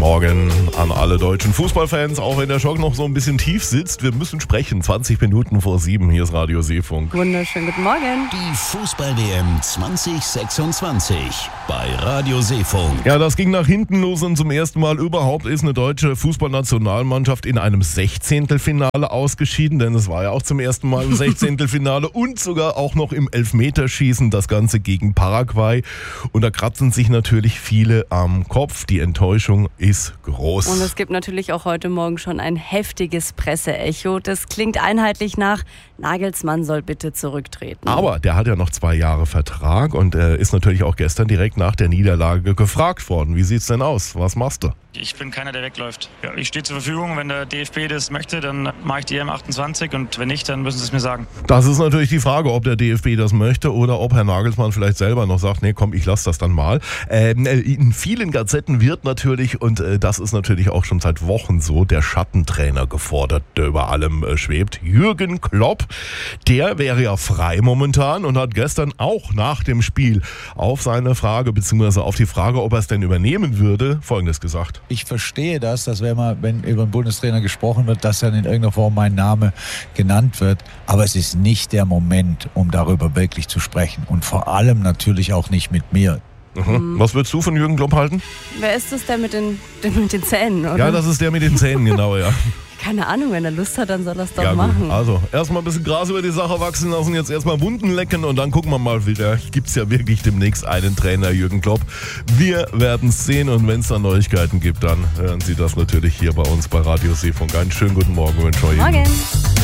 Morgen an alle deutschen Fußballfans, auch wenn der Schock noch so ein bisschen tief sitzt. Wir müssen sprechen, 20 Minuten vor 7, hier ist Radio Seefunk. Wunderschönen guten Morgen. Die Fußball-WM 2026 bei Radio Seefunk. Ja, das ging nach hinten los und zum ersten Mal überhaupt ist eine deutsche Fußballnationalmannschaft in einem 16. ausgeschieden, denn es war ja auch zum ersten Mal im 16. und sogar auch noch im Elfmeterschießen, das Ganze gegen Paraguay. Und da kratzen sich natürlich viele am Kopf. Die Enttäuschung ist groß. Und es gibt natürlich auch heute Morgen schon ein heftiges Presseecho. Das klingt einheitlich nach: Nagelsmann soll bitte zurücktreten. Aber der hat ja noch 2 Jahre Vertrag und er ist natürlich auch gestern direkt nach der Niederlage gefragt worden. Wie sieht's denn aus? Was machst du? Ich bin keiner, der wegläuft. Ja, ich stehe zur Verfügung. Wenn der DFB das möchte, dann mache ich die EM 28 und wenn nicht, dann müssen sie es mir sagen. Das ist natürlich die Frage, ob der DFB das möchte oder ob Herr Nagelsmann vielleicht selber noch sagt, nee, komm, ich lasse das dann mal. In vielen Gazetten wird natürlich, und das ist natürlich auch schon seit Wochen so, der Schattentrainer gefordert, der über allem schwebt. Jürgen Klopp, der wäre ja frei momentan und hat gestern auch nach dem Spiel auf seine Frage, beziehungsweise auf die Frage, ob er es denn übernehmen würde, Folgendes gesagt. Ich verstehe das, dass wenn über einen Bundestrainer gesprochen wird, dass dann in irgendeiner Form mein Name genannt wird. Aber es ist nicht der Moment, um darüber wirklich zu sprechen. Und vor allem natürlich auch nicht mit mir. Mhm. Was würdest du von Jürgen Klopp halten? Wer ist das, der mit den Zähnen, oder? Ja, das ist der mit den Zähnen, genau, ja. Keine Ahnung, wenn er Lust hat, dann soll er es doch Ja, machen. gut. Also, erstmal ein bisschen Gras über die Sache wachsen lassen, jetzt erstmal Wunden lecken und dann gucken wir mal wieder. Gibt es ja wirklich demnächst einen Trainer, Jürgen Klopp. Wir werden es sehen und wenn es da Neuigkeiten gibt, dann hören Sie das natürlich hier bei uns bei Radio Seefunk. Einen schönen guten Morgen, wünsche ich Ihnen. Morgen.